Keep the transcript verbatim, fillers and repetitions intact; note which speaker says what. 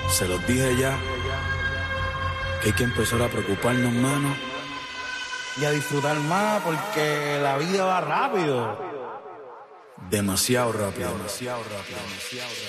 Speaker 1: Se los dije ya, que hay que empezar a preocuparnos menos
Speaker 2: y a disfrutar más porque la vida va rápido.
Speaker 1: Demasiado rápido, demasiado rápido, demasiado rápido.